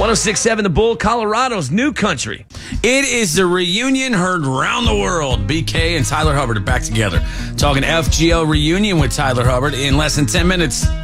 1067 The Bull, Colorado's new country. It is the reunion heard round the world. BK and Tyler Hubbard are back together. Talking FGL reunion with Tyler Hubbard in less than 10 minutes.